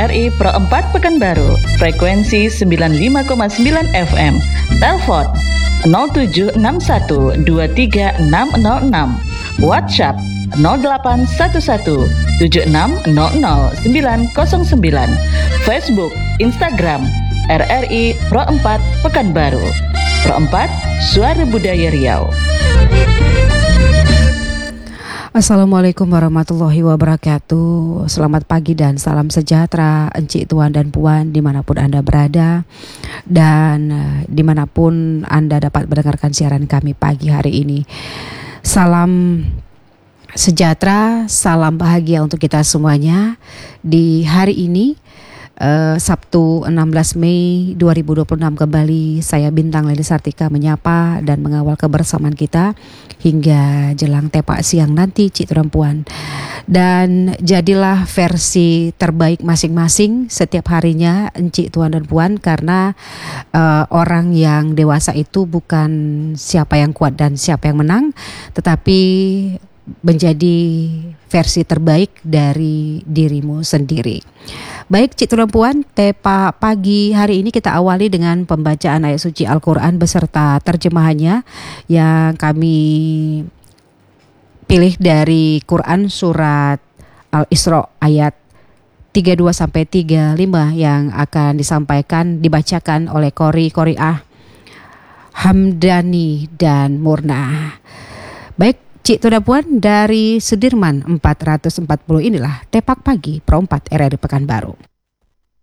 RRI Pro 4 Pekanbaru, frekuensi 95,9 FM. Telepon 0761 23606. WhatsApp 0811 7600 909. Facebook, Instagram RRI Pro 4 Pekanbaru. Pro 4, Suara Budaya Riau. Assalamualaikum warahmatullahi wabarakatuh. Selamat pagi dan salam sejahtera encik, tuan dan puan dimanapun Anda berada, dan dimanapun Anda dapat mendengarkan siaran kami pagi hari ini. Salam sejahtera, salam bahagia untuk kita semuanya di hari ini, Sabtu 16 Mei 2026. Kembali saya Bintang Leli Sartika menyapa dan mengawal kebersamaan kita hingga jelang tepak siang nanti, cik perempuan. Dan jadilah versi terbaik masing-masing setiap harinya, encik, tuan dan puan, karena orang yang dewasa itu bukan siapa yang kuat dan siapa yang menang, tetapi menjadi versi terbaik dari dirimu sendiri. Baik, cik perempuan, tepa pagi hari ini kita awali dengan pembacaan ayat suci Al-Quran beserta terjemahannya yang kami pilih dari Quran surat Al-Isra ayat 32-35 yang akan dibacakan oleh Qori'ah Hamdani dan Murna. Baik, cik tuan dan puan, dari Sudirman 440 inilah Tepak Pagi Pro 4 RRI Pekanbaru.